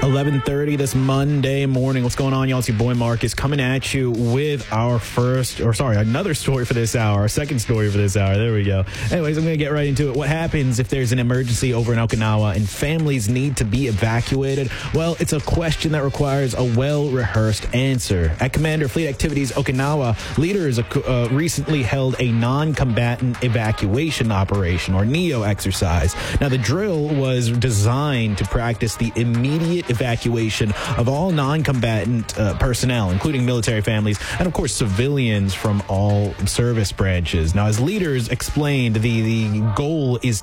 11:30 this Monday morning. What's going on, y'all? It's your boy Marcus coming at you with another story for this hour, our second story for this hour. There we go. Anyways, I'm going to get right into it. What happens if there's an emergency over in Okinawa and families need to be evacuated? Well, it's a question that requires a well-rehearsed answer. At Commander Fleet Activities Okinawa, leaders recently held a non-combatant evacuation operation, or NEO exercise. Now, the drill was designed to practice the immediate evacuation of all non-combatant personnel, including military families and, of course, civilians from all service branches. Now, as leaders explained, the goal is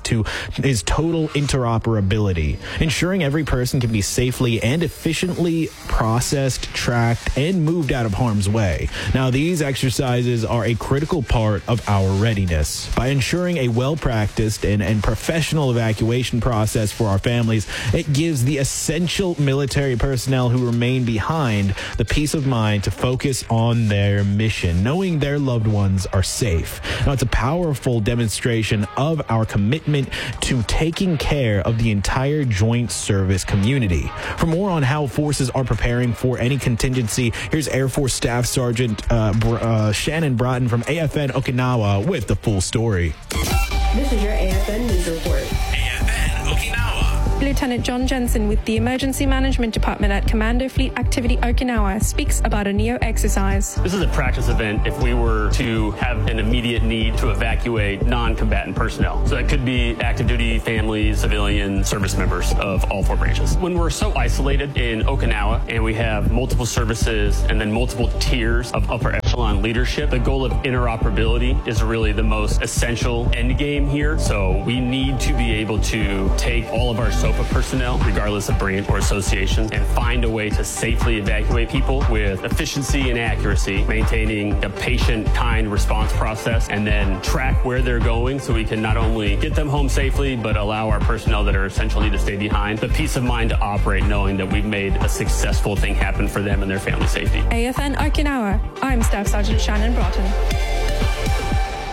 total interoperability, ensuring every person can be safely and efficiently processed, tracked, and moved out of harm's way. Now, these exercises are a critical part of our readiness. By ensuring a well-practiced and professional evacuation process for our families, it gives the essential military personnel who remain behind the peace of mind to focus on their mission, knowing their loved ones are safe. Now, it's a powerful demonstration of our commitment to taking care of the entire joint service community. For more on how forces are preparing for any contingency, here's Air Force Staff Sergeant Shannon Broughton from AFN Okinawa with the full story. This is your AFN News Report. AFN Okinawa. Lieutenant John Jensen with the Emergency Management Department at Commando Fleet Activity Okinawa speaks about a NEO exercise. This is a practice event if we were to have an immediate need to evacuate non-combatant personnel. So that could be active duty families, civilian service members of all four branches. When we're so isolated in Okinawa and we have multiple services and then multiple tiers of upper echelon leadership, the goal of interoperability is really the most essential end game here. So we need to be able to take all of our SOFA personnel, regardless of branch or association, and find a way to safely evacuate people with efficiency and accuracy, maintaining a patient, kind response process, and then track where they're going so we can not only get them home safely, but allow our personnel that are essential need to stay behind the peace of mind to operate knowing that we've made a successful thing happen for them and their family safety. AFN Okinawa. I'm Staff Sergeant Shannon Broughton.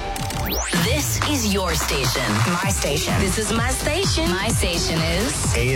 This is your station. My station. This is my station. My station is